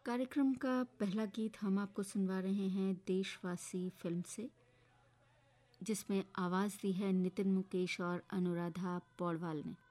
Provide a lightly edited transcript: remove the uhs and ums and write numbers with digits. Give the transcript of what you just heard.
कार्यक्रम का पहला गीत हम आपको सुनवा रहे हैं देशवासी फिल्म से, जिसमें आवाज़ दी है नितिन मुकेश और अनुराधा पौडवाल ने।